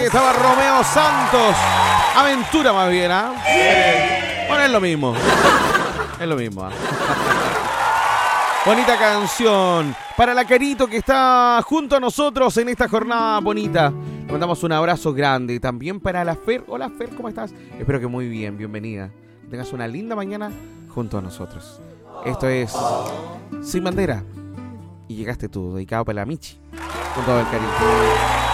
estaba Romeo Santos. Aventura más bien, ¿ah? Bueno, es lo mismo. Es lo mismo, ¿ah? Bonita canción para la Carito que está junto a nosotros en esta jornada bonita. Le mandamos un abrazo grande. También para la Fer. Hola Fer, ¿cómo estás? Espero que muy bien, bienvenida. Que tengas una linda mañana junto a nosotros. Esto es Sin Bandera. Y llegaste tú, dedicado para la Michi. Con todo el cariño.